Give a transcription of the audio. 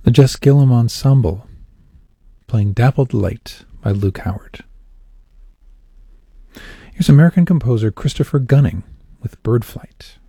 The Jess Gillum Ensemble, playing Dappled Light by Luke Howard. Here's American composer Christopher Gunning with Bird Flight.